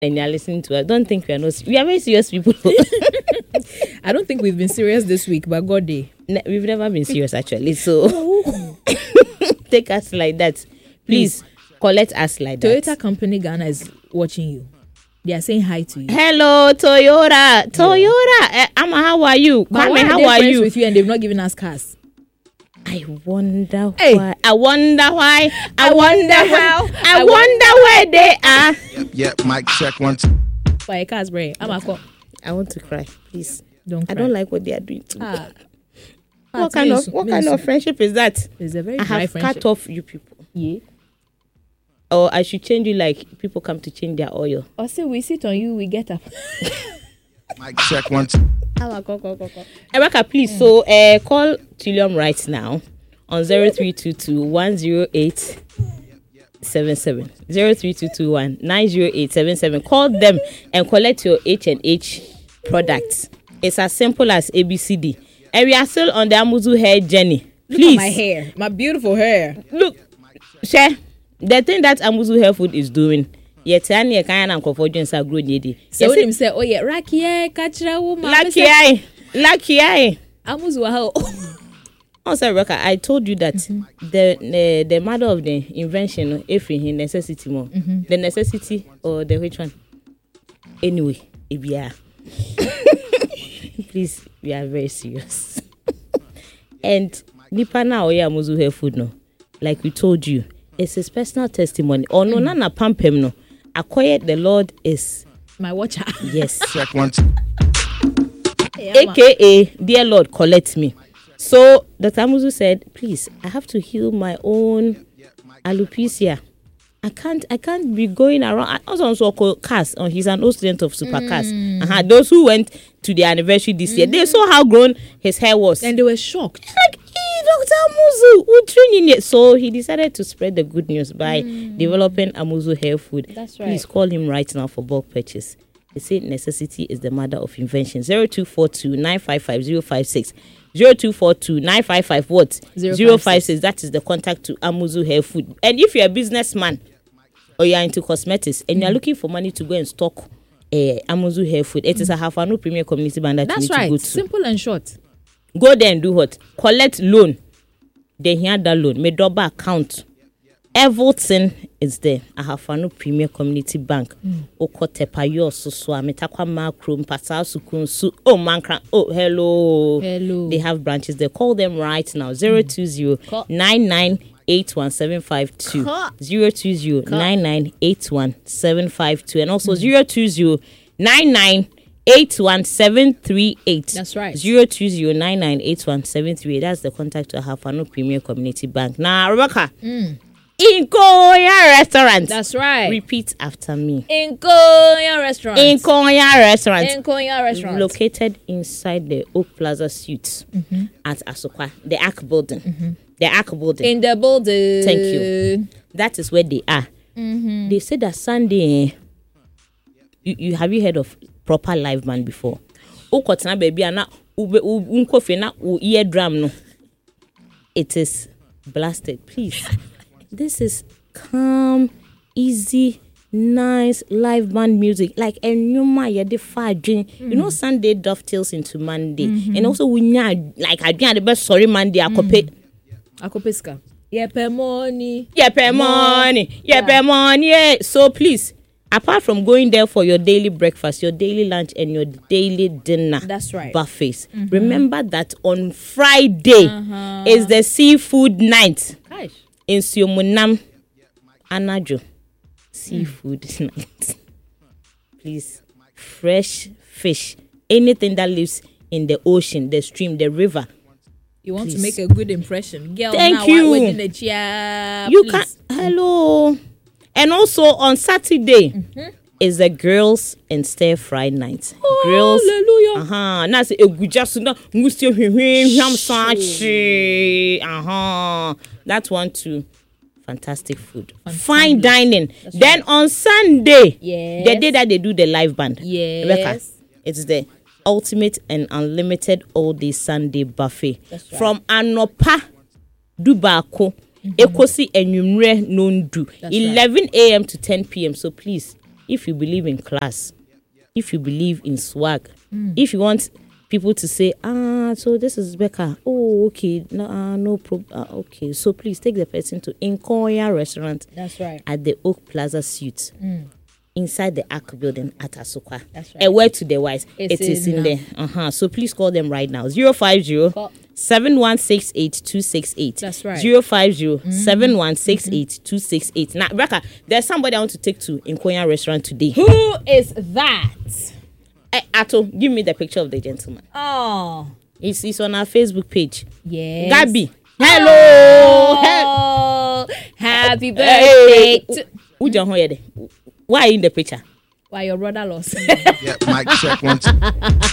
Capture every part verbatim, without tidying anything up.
and you're listening to us, don't think we are not. We are very serious people. I don't think we've been serious this week, but God day. Ne- we've never been serious actually. So take us like that, please. Collect us like Toyota that. Company Ghana is watching you. They are saying hi to you. Hello, Toyota. Toyota. Yeah. Uh, Amma, how are you? But Kwame, why are how they are friends you? with you and they've not given us cars? I wonder Hey. why. I wonder why. I, I wonder wonder how. how. I, I wonder where they are. Yep, yep, mic check one, two. Why a car's brain? I'm a call. I want to cry, please. Don't cry. I don't like what they are doing to me. Ah. What kind of what kind of friendship is that? It's a very I dry have friendship. cut off you people. Yeah. Or I should change you like people come to change their oil. Or say we sit on you, we get up. Mic check one, two. Erica, please. Mm. So uh, call Trillium right now on zero three two two one zero eight seven seven zero three two two one nine zero eight seven seven. Call them and collect your H and H products. It's as simple as A B C D. And we are still on the Amuzu hair journey. Please. Look at my hair, my beautiful hair. Look, share the thing that Amuzu Hair Food is doing. Yet, any a kind of confusion are growing. So when him say, "Oh yeah, Raki, catch a woman." Lucky I, lucky I. Amuzu how? Oh, sorry, Rebecca. I told you that mm-hmm. the, the the mother of the invention, everything necessity more. Mm-hmm. The necessity or the which one? Anyway, if you are, please, we are very serious. And Nipa na oya Amuzu Hair Food no, like we told you, it's his personal testimony. Oh no, mm. nana pampem no. Acquired the Lord is my watcher. Yes. Check one, two. A K A dear Lord, collect me. So Doctor Amuzu said, please, I have to heal my own alopecia. I can't I can't be going around. I also also call Cass on he's an old student of Super Cass. Mm. Uh-huh. Those who went to the anniversary this mm. year, they saw how grown his hair was. And they were shocked. Like, hey, Doctor Amuzu, who training it? So he decided to spread the good news by mm. developing Amuzu Hair Food. That's right. Please call him right now for bulk purchase. They say necessity is the mother of invention. zero two four two nine five five zero five six zero two four two nine five five what? zero five six. That is the contact to Amuzu Hair Food. And if you're a businessman or you're into cosmetics and mm. you're looking for money to go and stock uh, Amuzu Hair Food, it mm. is a half an premium community band that That's you need right. to go to. Simple and short. Go there and do what? Collect loan. They hear that loan. May double account. Everything is there. I have a Premier Community Bank. Oko tepayo suswa metakwa macro mpasa sukunsu. Oh mankra. Oh hello. Hello. They have branches there. Call them right now. Zero two zero nine nine eight one seven five two. Zero two zero nine nine eight one seven five two and also zero two zero nine nine eight one seven three eight. That's right. Zero two zero nine nine eight one seven three eight. That's the contact to have a Premier Community Bank. Now, Rebecca. Mm. Inkoya Restaurant. That's right. Repeat after me. Inkoya Restaurant. Inkoya Restaurant. Inkoya Restaurant. Located inside the Oak Plaza Suites mm-hmm. at Asokwa, the Arc Building. Mm-hmm. The Arc Building. In the building. Thank you. That is where they are. Mm-hmm. They say that Sunday. You, you have you heard of proper live band before? Ukotna baby ana ube unkofe na u ear drum no. It is blasted. Please. This is calm, easy, nice live band music. Like a new ya de fadrin. You know, Sunday dovetails into Monday. Mm-hmm. And also we nya like I the best sorry Monday akope. Akopeska. Yepe money. Yepe money. Yepe money. So please, apart from going there for your daily breakfast, your daily lunch, and your daily dinner, that's right, buffets. Mm-hmm. Remember that on Friday uh-huh. is the seafood night. Gosh. In Siomunam Anajo seafood mm. night. Please, fresh fish, anything that lives in the ocean, the stream, the river. You want please. To make a good impression, girl. Thank now, you. What, what chair, you please. can. Hello. And also on Saturday mm-hmm. is the girls and stir fry night. Oh, girls. Hallelujah. Uh huh. Now say egujasuna ngustio hwehwe hwam sanchi. Uh huh. That one too. Fantastic food. Fantastic. Fine dining. That's then right. On Sunday, yes. the day that they do the live band. Yes. Rebecca, it's the ultimate and unlimited all day Sunday buffet. That's right. From Anopa Dubako. Mm-hmm. Ekosi Enyumre Nondu. eleven a.m. to ten p.m. So please, if you believe in class, if you believe in swag, mm. if you want people to say, ah, so this is Becca. Oh, okay, no, uh, no problem. Uh, okay, so please take the person to Nkonya Restaurant. That's right. At the Oak Plaza Suite. Mm. Inside the Arc building at Asokwa. That's right. A word to the wise. It's it is in now. there. Uh-huh. So please call them right now. zero five zero seven one six eight two six eight. That's right. zero five zero seven one six eight two six eight. Now, Becca, there's somebody I want to take to Nkonya Restaurant today. Who is that? Hey, Ato, give me the picture of the gentleman. Oh. It's, it's on our Facebook page. Yes. Gabby. Hello. Oh, happy birthday. Hey. To- Who John Hoyede? Why are you in the picture? Why your brother lost? Yeah, mic check one, two.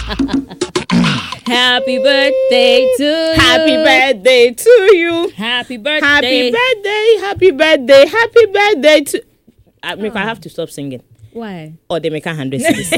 Happy birthday to you. Happy birthday to you. Happy birthday. Happy birthday. Happy birthday. Happy birthday to. I mean, I have to stop singing. Why? Or they make a hundred cities.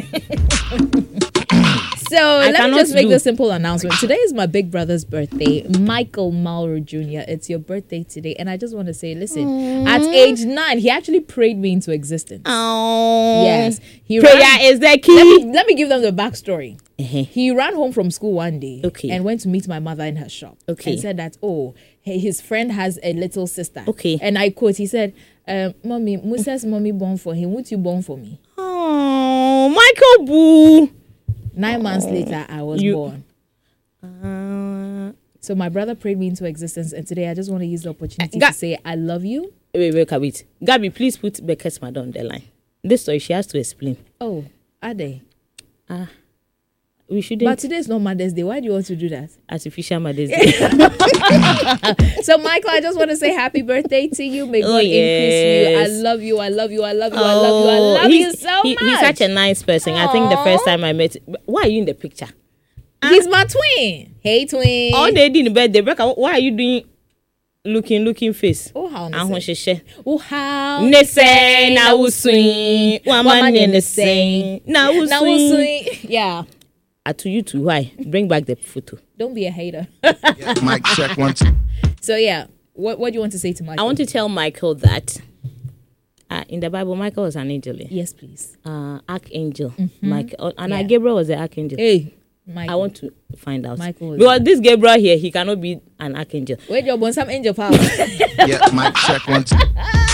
So let me cannot just make do- the simple announcement. Today is my big brother's birthday, Michael Mauro Junior It's your birthday today, and I just want to say, listen, at age nine, he actually prayed me into existence. Oh. Yes, he Prayer ran- is the Let key. me, let me give them the backstory. Uh-huh. He ran home from school one day Okay. and went to meet my mother in her shop. Okay. And said that, oh, hey, his friend has a little sister. Okay. And I quote, he said, um, Mommy, Musa's mommy born for him. Won't you born for me? Oh, Michael Boo. Nine months later, I was You- born. Uh, So my brother prayed me into existence. And today I just want to use the opportunity Ga- to say, I love you. wait, wait, wait. Gabby, please put Becca's mother on the line. This story, she has to explain. Oh, are they? Ah, we shouldn't. But today is not Mother's Day. Why do you want to do that? Artificial Mother's Day. So, Michael, I just want to say happy birthday to you. May Oh, God increase you. I yes. love you. I love you. I love you. I love you. I love he's, you so he- much. He's such a nice person. I think the Aw. first time I met, why are you in the picture? He's my twin. Hey, twin. All they did in birthday, Becca, why are you doing looking, looking face? Oh, how Ahun nice. sheshe. Oh, how Nese na usui, waman Waman nese na Now, usui. yeah. Ah, to you too. Why? Bring back the photo. Don't be a hater. Yeah, mic check one, two. So, yeah. What What do you want to say to Michael? I want to tell Michael that uh, in the Bible, Michael was an angel. eh? Yes, please. Uh, archangel. Michael, and yeah. Gabriel was the archangel. Hey, Michael. I want to find out Michael was- because this Gabriel here, he cannot be an archangel. Wait, your born some angel power. Yeah, mic check one, two.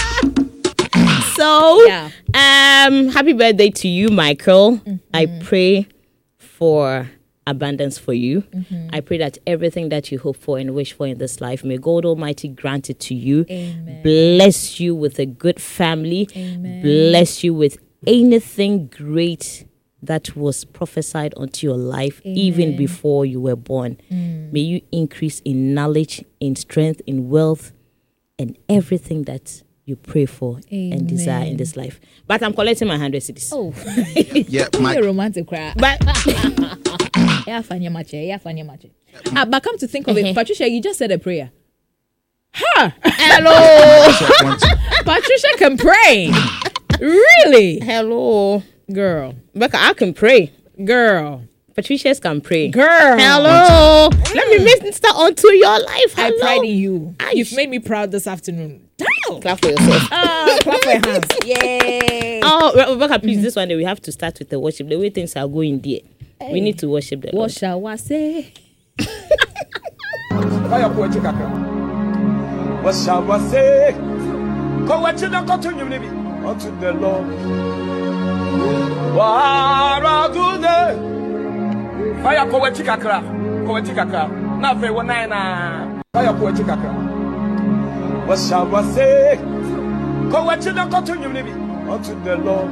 So, Yeah. um, happy birthday to you, Michael. I pray for abundance for you. I pray that everything that you hope for and wish for in this life, may God Almighty grant it to you. Amen. Bless you with a good family. Amen. Bless you with anything great that was prophesied unto your life even Amen. before you were born. May you increase in knowledge, in strength, in wealth, and everything that you pray for and desire in Amen. this life. But I'm collecting my hundred cities. Oh, Yeah, you're mic. romantic crap. But Yeah, Fanya Mache. Yeah, Fanya Mache. Ah, but come to think of it, Uh-huh. Patricia, you just said a prayer. Ha! hello, Check one, two. Patricia can pray. Really? hello, Girl. Becca. I can pray. Girl. Patricia's can pray. Girl. Hello. Let me minister onto your life. I Hello. pride in you. Aish. You've made me proud this afternoon. Damn. Clap for yourself. Ah, clap for your hands. Yay. Oh, Re- Rebecca, please, this one day we have to start with the worship. The way things are going there, we need to worship the What Lord. shall I say? Fire poetic kakra. What shall I say? Come what you don't continue me unto the Lord. Wara do the fire poetic kakra. Poetic kakra. Na fe one na. Fire poetic kakra. What shall I say? Come what you don't continue me unto the Lord.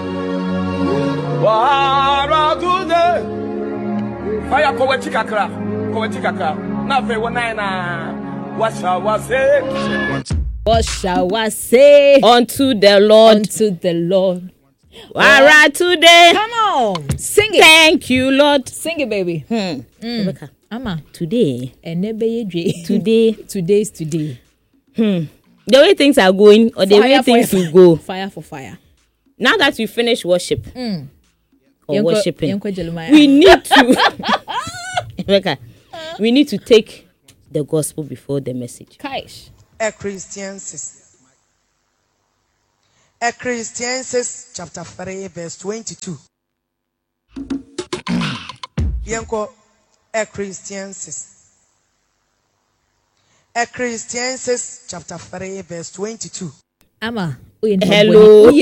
Wara do the fire poetic kakra. Poetic kakra. Na fe one na. What shall I say? Check one, two. What shall I say Unto the Lord. unto the Lord? All right, today. Come on. Sing it. Thank you, Lord. Sing it, baby. Hmm. Rebecca, Ama. today, Today. today, Today's today. the way things are going, or the way Fire for things fire. will go. Fire for fire. Now that we finish worship or Yonko- worshiping, Yonko Jeremiah. we need to. Rebecca, we need to take the gospel before the message. Kaish. a Christian sister. Ecclesiastes chapter three, verse twenty-two. Yanko Ecclesiastes. Ecclesiastes chapter three, verse twenty-two. Ama. Hello.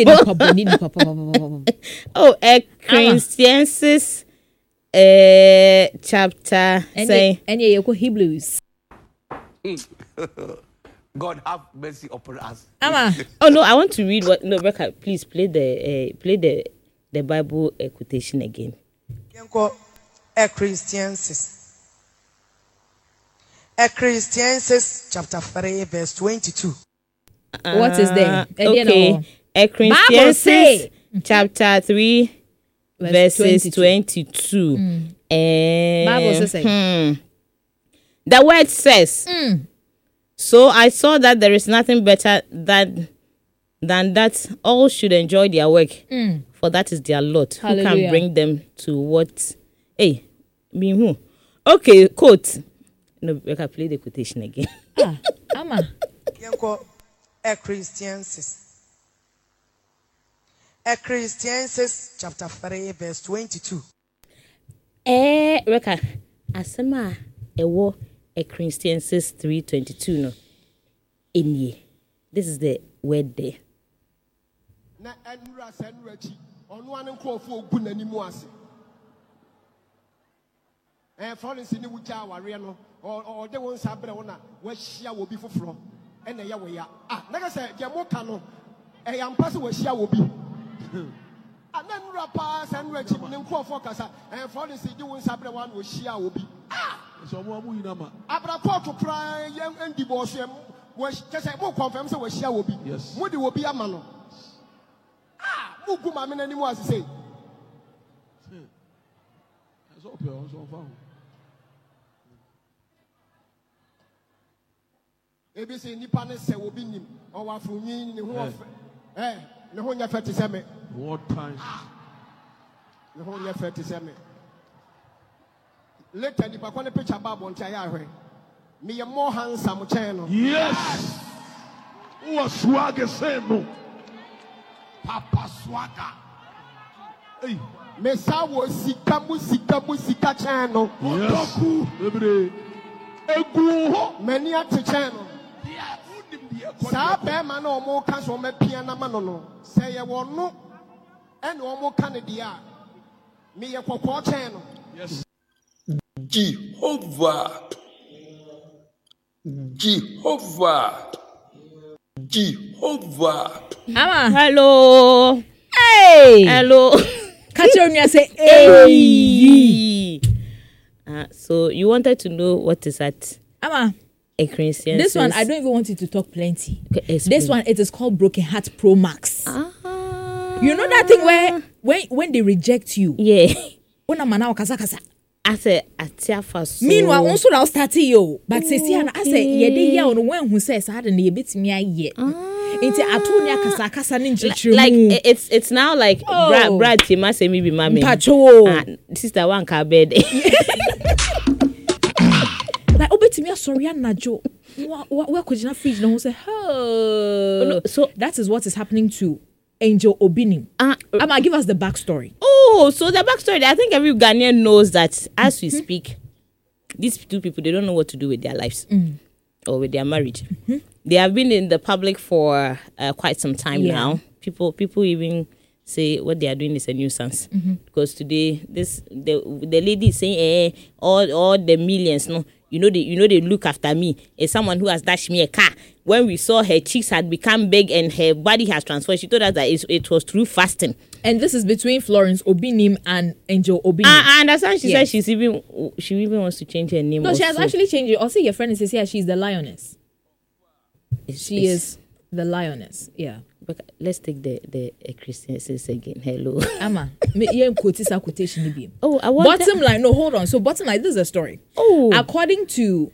Oh, Ecclesiastes uh, chapter say. And you go Hebrews. God have mercy upon us. Ama. Oh no, I want to read what. No, Rebecca, please play the uh, play the the Bible uh, quotation again. Yanko Ecclesiastes. Ecclesiastes chapter three, verse twenty-two. Uh, What is there? Okay, Ecclesiastes chapter three, verses twenty-two. Mm. And Bible says it. hmm, the word says. Mm. So I saw that there is nothing better than than that all should enjoy their work, Mm. for that is their lot. Who Hallelujah. can bring them to what? Hey, me who? Okay, quote. No, I can play the quotation again. Ah, Ama. Yanko Ecclesiastes. Ecclesiastes chapter three, verse twenty-two. Eh, Reka, asema ewo Ecclesiastes three twenty-two no. Enye. This is the word there. Na enura senura chi onu ane nkofo ogu nanimu ase. Eh Florence ni wuja aware no o de won sabre wona wa hia wo bi foforo ena ye wo ya. Ah na ka se je mo ka no eh ya mpa se wa hia wo bi. Ah na enura pa senura chi ni nkofo kasa eh Florence di won sabre wa no hia wo bi. Ah so mo amu yinama abra court pra ye ndi bo so em wo kese mo confirm se wa hia wo bi. Yes. Mo di wo bi ama no. Ah, mugu mama na nimu asise. so pe on so fa Ebi se nipa ne se obi nim o wa funyin ne ho ofe. Eh, ne ho nya fete se me. what times Ne ho nya fete se me. Later nipa ko ne picture babo ntia ya ahwe. Me ye more handsome chen no. yes who swag say no Papa swaga. hey Me sa wo sika mu sika mu sika chen no. yes ebre egu ho Many ate chen no. yes unim die Saa be ma na omo ka so me pia na ma no no. Se ye wo no ene omo ka ne dia. Me ye kokko chen no. yes Jehovah, Jehovah, Jehovah. Ama. Hello. Hey. Hello. Catch on you say hey. Uh, so you wanted to know what is at Ama. Ecclesiastes? This one I don't even want you to talk plenty. Okay, explain. This one it is called Broken Heart Pro Max. Ah. You know that thing where when when they reject you. Yeah. When a man kasa kasa. I said, Atiafa so. Meanwhile, also now starting yo, but say see, I say, yeah, they yeah on when who says I had a bit me yet. Into Atunia kasa kasa ninja. Like it's it's now like Oh. Brad Brad Tima say me be mommy. Pacho. Ah, sister one car bed. Like obeti me sorry anajo. Where could you not fridge no say oh. no, so- that is what is happening to Angel Obinim. Ah, Ama, give us the backstory. oh, so the backstory. I think every Ghanaian knows that as we speak, these two people they don't know what to do with their lives or with their marriage. They have been in the public for uh, quite some time Yeah. now. People people even say what they are doing is a nuisance because today this the the lady is saying eh all all the millions no. You know they you know they look after me as someone who has dashed me a car. When we saw her cheeks had become big and her body has transformed, she told us that it, it was through fasting. And this is between Florence Obinim and Angel Obinim. I, I understand. She Yes. said she's even she even wants to change her name. no, she has also. actually changed it. Also, your friend is here. She's the lioness. It's- She it's- is the lioness. Yeah. But let's take the the uh, Christians again. Hello. Ama, me yeah quote this quotation ni bi. Oh, I want Bottom line, no, hold on. So bottom line, this is a story. Oh. According to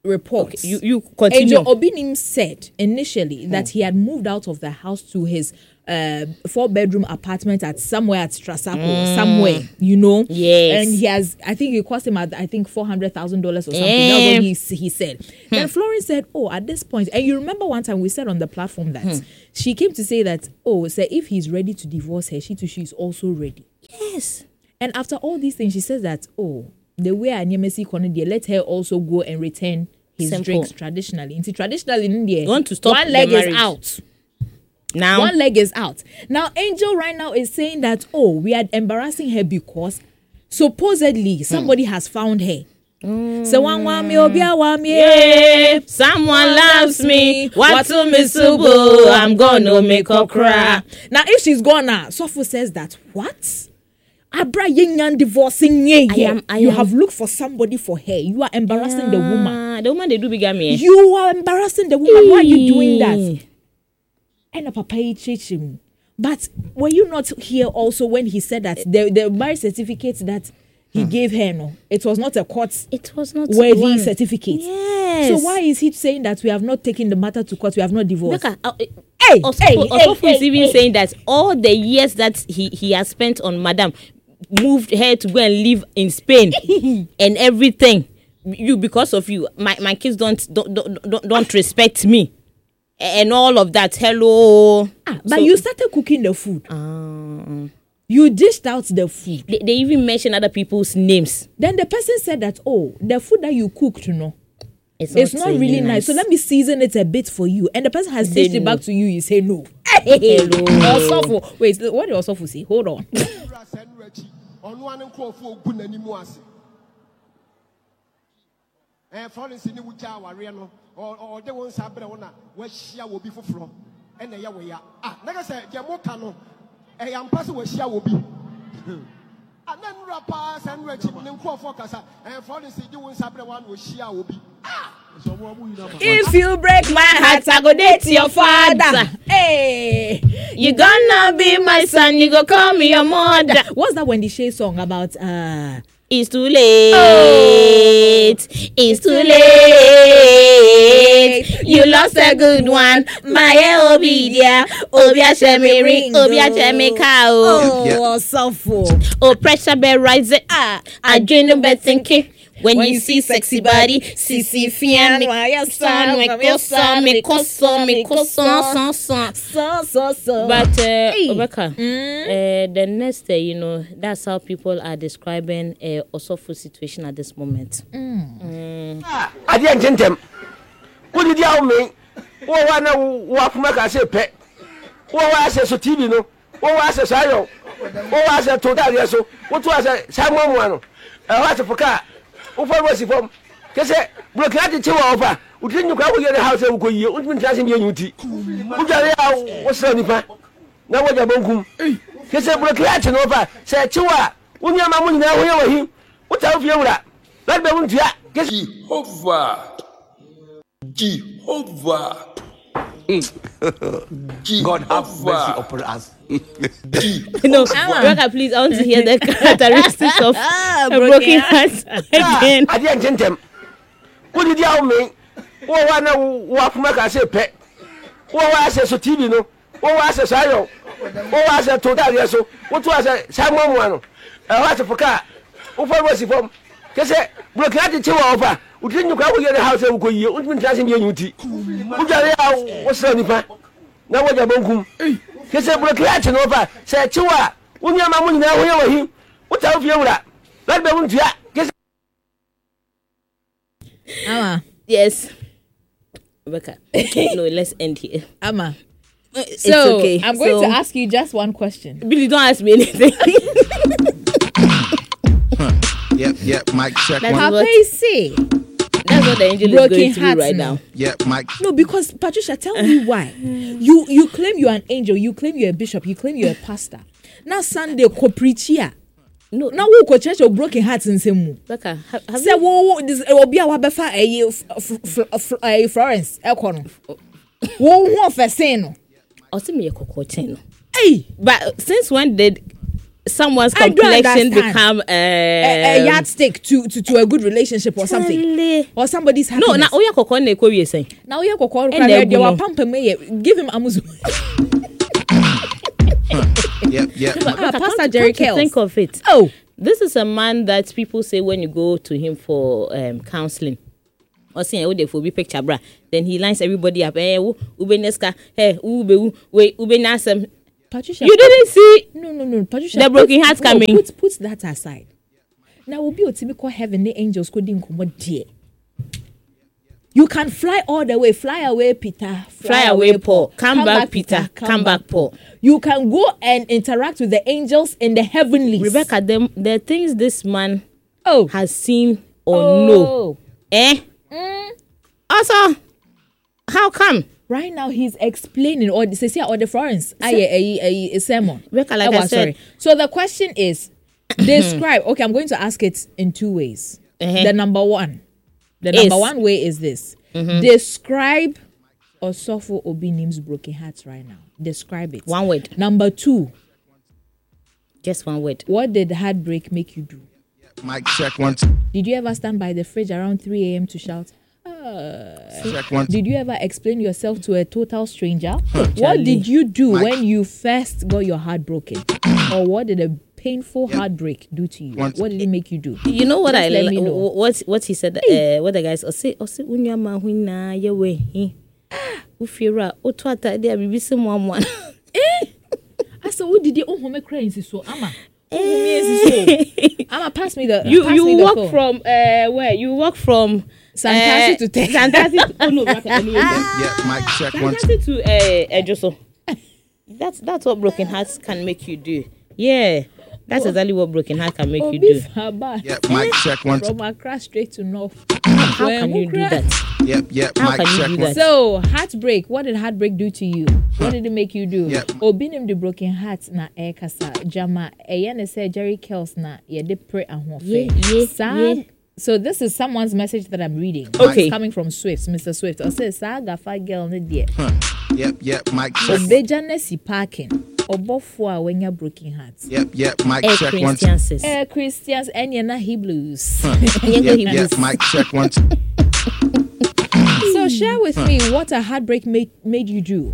reports, okay, you you continue. Angel Obinim said initially that mm. he had moved out of the house to his uh, four-bedroom apartment at somewhere at Strasako, mm. somewhere, you know. Yes. And he has, I think it cost him, I think, four hundred thousand dollars or something. Mm. That's what he, he said. Hmm. Then Florence said, oh, at this point, and you remember one time we said on the platform that hmm. she came to say that, oh, say if he's ready to divorce her, she too, she's also ready. Yes. And after all these things, she says that, oh, the way I see Cornelia, let her also go and return his Simple. drinks traditionally. And see, traditionally in India, you want to stop one leg is out. Now one leg is out. Now Angel right now is saying that, oh, we are embarrassing her because supposedly somebody mm. has found her. Mm. So one want me, obia want me. Yeah, someone loves me. What to me subo? I'm gonna make her cry. Now if she's gone now, Sofu says that what? Abra Yin divorcing ye. I am, I you am. have looked for somebody for her. You are embarrassing yeah, the woman. The woman they do bigamy. You are embarrassing the woman. Why are you doing that? And a papa him. But were you not here also when he said that the, the marriage certificate that he hmm. gave her, no, it was not a court. It was not worthy one. certificate. Yes. So why is he saying that we have not taken the matter to court? We have not divorced. Look at, uh, hey, Osofu, hey, Osofu hey, is even hey, saying that all the years that he, he has spent on Madam moved her to go and live in Spain and everything. You because of you, my, my kids don't don't don't don't, don't respect me. And all of that, hello. Ah, but so, you started cooking the food. Um, you dished out the food. They, they even mentioned other people's names. Then the person said that, oh, the food that you cooked, you know, it's not, it's not really, really nice. nice. So let me season it a bit for you. And the person has dished it back to you. You say no. Hello. Osofu. Wait, what did Osofu say? Hold on. Eh, Florence ni wuja aware no or de won sabre wona wa hia wo bi foforo e na ye wo ya ah na ka se je mo ka no e ya mpa se wa hia wo bi ana nura pa se nura chi ne nkofo kasa eh Florence di won sabre wa na wo hia wo bi ah if you break my heart I go date your father. Hey, you gonna be my son, you go call me your mother. What's that Wendy Shay song about uh It's too late. Oh. It's too late. You lost a good one. My obidia. Obia shemi ring. Obia shemi cow. Oh, so full. Oh, pressure bear rising. Ah, I dream about thinking. When, when you see sexy body, sissy fian, my son, my cousin, my cousin, my cousin, son, son, so, so. But, uh, Obeka, mm? uh, the next day, you know, that's how people are describing a uh, Osofu situation at this moment. Mm. Mm. I didn't tell them. What did you mean? What one walk make I say pet? What was a so T V no? What was a sayo? What was a total so? What was a Simon one? I was a car. Ufa was from Kese, Brokati Chiwa offer. We didn't go to the house and go you, wouldn't trust in your duty. What's the nipa? Now what about Bunkum? Kese Brokati offer, say Chiwa, when your mamma now over him. What's out of you? Let me want to Jehovah. Jehovah. God have mercy upon us. No, Rebecca, please, I want to hear the characteristics of a broken heart again. I didn't tell them. What did you mean? What one walk make I say pet? What was a so T V no? What was a sayo? What was a total so? What was a Simon one? I was a car. Ufa was from Kese, Brokati Chiwa offer. We didn't go to the house and go you, wouldn't trust in your duty. What's the nipa? Now what about Bunkum? Kese Brokati offer, say Chiwa, when your mamma now over him. What's out of you? Let me want to Ama. Yes. Rebecca. No, let's end here. Ama. It's so, okay. I'm going so, to ask you just one question. Billy, don't ask me anything. Yep, yep, mic check Like one. how they say. That's what the angel Broken is going through right now. Yep, mic. No, because Patricia, tell me why. You you claim you're an angel, you claim you're a bishop, you claim you're a pastor. Now Sunday ko preach here. No, now we go church of broken hearts in same. Becca, have, have say wo this obi a wa befa eh Florence Ekono. Wo wo fa say no. O se me ye kokotchen no. Hey, but since when did someone's I don't complexion understand. become um, a, a yardstick to, to to a good relationship or something, Totally. or somebody's No, happiness. na oya kokon na ekwo wie sen. Now you go call And then they were no. pumping me. Give him Amazon. Yep, yep. Ah, Come Pastor to- Jerry come to Kells. think of it. Oh, This is a man that people say when you go to him for um, counseling. Or saying, oh, they for be picture, bra. Then he lines everybody up. Eh, ube neska. Hey, ube, wait, ube nasem. Patricia. You didn't see No, no, no, Patricia. the broken put- heart no, coming. Put, put that aside. Now we'll be a typical heaven. The angels couldn't come out dear. You can fly all the way. Fly away, Peter. Fly away, Paul. Come, back, Peter. Come, back, Paul. You can go and interact with the angels in the heavenlies. Rebecca, them the things this man Oh. has seen or Oh. know. Eh? Also, how come? Right now, he's explaining, or say, say, or the Florence, a, a, a, a sermon. Rebecca, like Oh, I wow, said, sorry. So the question is, describe. Okay, I'm going to ask it in two ways. Uh-huh. The number one, the Is- number one way is this: describe Osofo Obinim's broken hearts right now. Describe it. one word, Number two, just one word. what did heartbreak make you do? Mic check one, two. Did you ever stand by the fridge around three a.m. to shout? Check one, two. Did you ever explain yourself to a total stranger? What Charlie. did you do Mike. when you first got your heart broken? Or what did a painful heartbreak do to you? One- What did it make you do? You know what Just I let li- me know. what what he said. Uh, what the guys say. Ose unya ma hu na ye we. Ufira otwata de bibi se mo amwa. I said, what did you oh me cry so? Ama. Ama, pass me the You pass you me the walk phone. from uh where you walk from Santasi uh, to Te- Santasi to, oh no, Rebecca, anyway. Yeah, mic check one, two. Santasi to uh Ejoso. That's that's what broken hearts can make you do. Yeah. That's exactly what broken heart can make you Obi do. Faba. Yeah, mic check one, two. From Accra straight to North. How When can you who do cry? that? Yep, yep. How Mic can you check do one. that? So, heartbreak. What did heartbreak do to you? What did it make you do? Yeah. Obinim the broken heart na e kasa jama e ne say Jerry Kells na ye de pray ahofe. Yeah, yeah, Sa- yeah. So this is someone's message that I'm reading. Okay. It's coming from Swift, Mister Swift. I say sa gafa girl ne de. Yep, yep. Mic check. Obeja ne si parking. Obofo a when you broken hearts. Yep, yep. Mic Eh, check one, two. Christians. Eh Christians and ye na Hebrews. Yep, yep. Mic check one, two. So share with me what a heartbreak made made you do.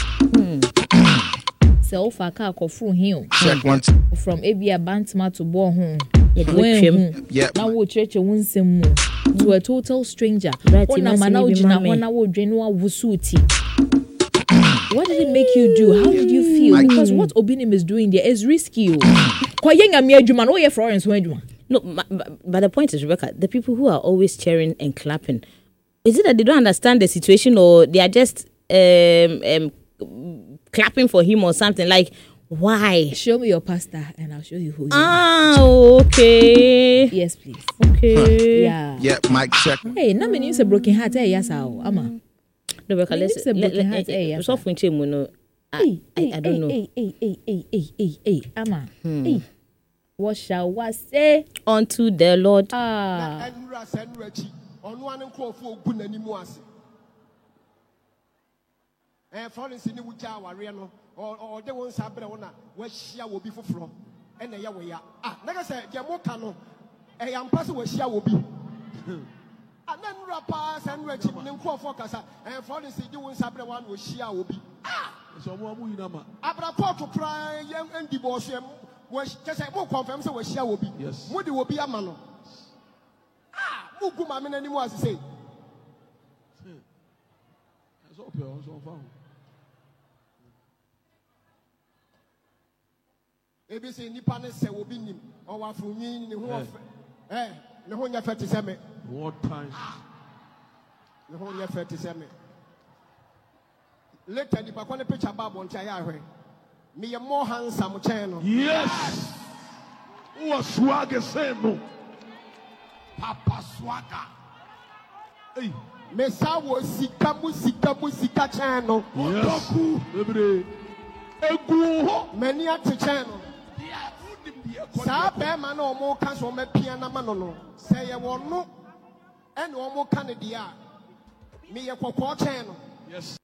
So far ka ko fru him. Check one, two. From Abia Bantama to Bohun. Yeah, the Yep. Now we church wunsem mu to a total stranger. Right, Ona you must mana leave ojina mommy. ona wo dwenwa wusuti. What did it make you do? How did you feel? Mike. Because what Obinim is doing there is risky. Kwa yenga mi adwuma no ye Florence ho adwuma. No, but, but the point is, Rebecca, the people who are always cheering and clapping, is it that they don't understand the situation or they are just um, um, clapping for him or something? Like, why? Show me your pastor and I'll show you who you are. Ah, okay. Yes, please. Okay. Yeah. Yep, mic check. Hey, na me use a broken heart. Hey, yes, how? Ama. Rebecca, Me let's use a let, broken let, heart, eh, yeah. so for you know, I, Hey, I, hey, I don't hey, know. Hey, hey, hey, hey, hey, hey, hey, Ama. Hey. What shall we say? Unto the Lord. Ah. ɛnura sɛ ɛnura akyi ɔno ane nkurɔfoɔ ogu n'anim ase ɛɛ florence ne wugya awareɛ no ɔ- ɔde wɔn nsa brɛ wɔn a wɔahyia wɔ bi foforɔ ɛna ɛyɛ wɔ ya ah na ka sɛ deɛ moka no ɛyɛ ampa sɛ wɔahyia wɔ bi ah na nnura paa sɛ ɛnura akyi ne nkurɔfoɔ kasa ɛɛ florence de wɔn nsa brɛ wɔn a wɔahyia wɔ bi ah Ɛsɛ ɔmo amu yina ma. abrakɔɔto koraa yɛn ndi bɔɔso yɛn kyɛ sɛ mo kɔnfɛm sɛ wɔahyia wɔ bi Yes. mo de wɔ bi ama no ah mo gu maame n'anim ase sɛ Ɛsɛ ɔpɛ ɔsɛ ɔfa ho. ebi sɛ nipa ne sɛ obi nim ɔwɔ afonyin ne ho ɔfɛ ɛ ne ho nyɛ fɛ te sɛ me What time? ne ho nyɛ fɛ te sɛ me later nipa kɔ ne picture ba abɔnten ayɛ ahwɛ meyɛ more handsome kyɛn no Yes. Who was swag saying no? Papa swagger. Hey. mesa wɔ sika mu sika mu sika kyɛn no Yes. Ebre. Egu ho. m'ani ate kyɛn no saa bɛrima na ɔmo ka so ɔmo apia na ma no no sɛ yɛ wɔ no ɛna ɔmo ka ne deɛ a meyɛ kɔkɔɔ kyɛn no. Yes.